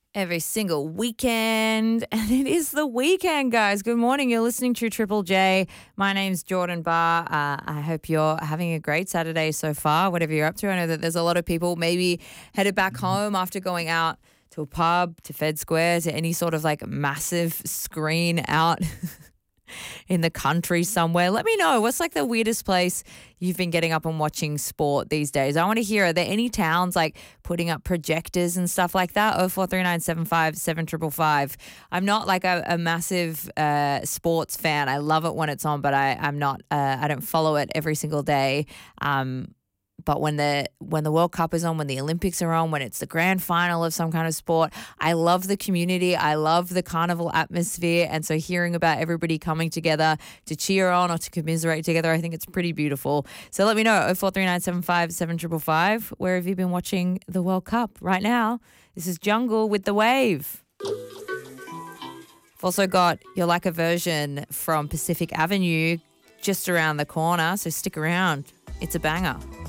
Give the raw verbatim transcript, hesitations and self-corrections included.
every single weekend. And it is the weekend, guys. Good morning. You're listening to Triple J. My name's Jordan Barr. Uh, I hope you're having a great Saturday so far, whatever you're up to. I know that there's a lot of people maybe headed back home after going out to a pub, to Fed Square, to any sort of like massive screen out in the country somewhere. Let me know, what's like the weirdest place you've been getting up and watching sport these days? I want to hear, are there any towns like putting up projectors and stuff like that? oh four three nine seven five seven five five. I'm not like a, a massive uh, sports fan. I love it when it's on, but I, I'm not, uh, I don't follow it every single day. Um, But when the when the World Cup is on, when the Olympics are on, when it's the grand final of some kind of sport, I love the community. I love the carnival atmosphere. And so hearing about everybody coming together to cheer on or to commiserate together, I think it's pretty beautiful. So let me know, oh four three nine seven five seven five five, where have you been watching the World Cup right now? This is Jungle with The Wave. I've also got You're Like a Version from Pacific Avenue just around the corner, so stick around. It's a banger.